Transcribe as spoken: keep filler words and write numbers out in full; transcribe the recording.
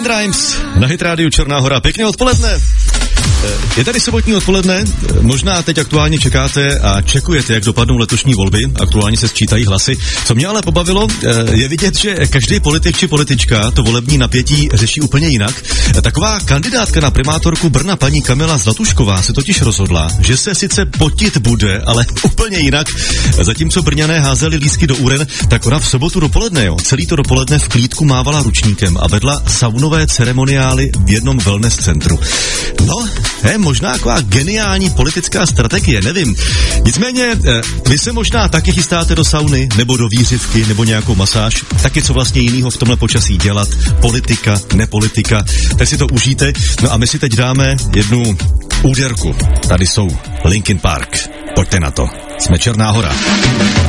Rhymes na Hit Radio Černá Hora. Pěkné odpoledne. Je tady sobotní odpoledne, možná teď aktuálně čekáte a čekujete, jak dopadnou letošní volby, aktuálně se sčítají hlasy. Co mě ale pobavilo, je vidět, že každý politik či politička to volební napětí řeší úplně jinak. Taková kandidátka na primátorku Brna paní Kamila Zlatušková se totiž rozhodla, že se sice potit bude, ale úplně jinak. Zatímco Brňané házeli lístky do uren, tak ona v sobotu dopoledne, jo, celý to dopoledne v klídku mávala ručníkem a vedla saunové ceremoniály v jednom wellness centru. No, je možná taková geniální politická strategie, nevím. Nicméně, vy se možná taky chystáte do sauny, nebo do výřivky, nebo nějakou masáž. Taky co vlastně jinýho v tomhle počasí dělat. Politika, nepolitika. Tak si to užijte. No a my si teď dáme jednu úderku. Tady jsou Linkin Park. Pojďte na to. Jsme Černá Hora.